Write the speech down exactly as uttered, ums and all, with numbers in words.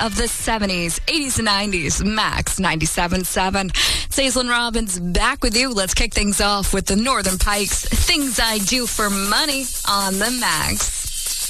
of the seventies, eighties, and nineties. Max ninety-seven point seven. Saislin Robbins back with you. Let's kick things off with the Northern Pikes. Things I Do for Money on the Max.